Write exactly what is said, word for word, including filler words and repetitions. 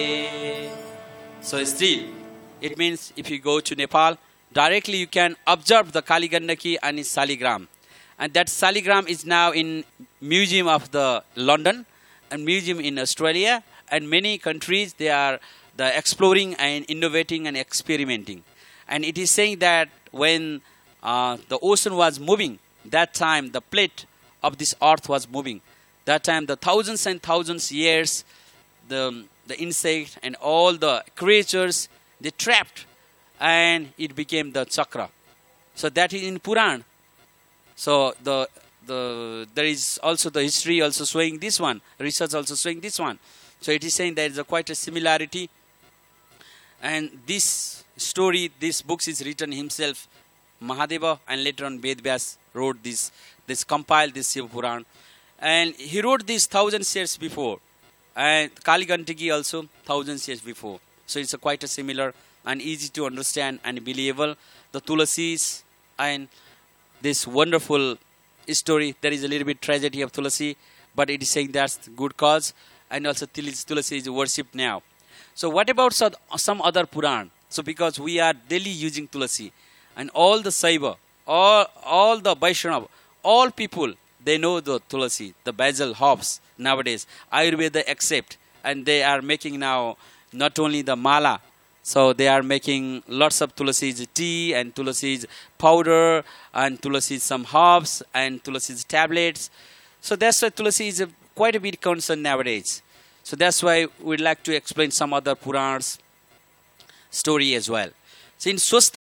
So still, it means if you go to Nepal, directly you can observe the Kali Gandaki and its Saligram. And that Saligram is now in Museum of the London and Museum in Australia, and many countries they are the exploring and innovating and experimenting. And it is saying that when uh, the ocean was moving, that time the plate of this earth was moving. That time the thousands and thousands years, the the insect and all the creatures they trapped, and it became the chakra. So that is in Puran. So the the there is also the history also showing this one, research also showing this one. So it is saying there is a quite a similarity. And this story, this book is written himself, Mahadeva, and later on Vedvyas wrote this, this compiled this Shiva Puran. And he wrote this thousands years before. And Kali Gandaki also thousands years before. So it's a quite a similar and easy to understand and believable. The Tulasis and this wonderful story. There is a little bit tragedy of Tulasi, but it is saying that's good cause. And also Tulasi is worshipped now. So what about some other Puran? So because we are daily using Tulasi, and all the Saiva, all, all the Vaishnava, all people, they know the Tulasi, the basil herbs nowadays. Ayurveda accept, and they are making now not only the mala, so they are making lots of Tulasi's tea and Tulasi's powder and Tulasi's some herbs and Tulasi's tablets. So that's why Tulasi is a, quite a bit concerned nowadays. So that's why we'd like to explain some other Purans story as well. So in Swasth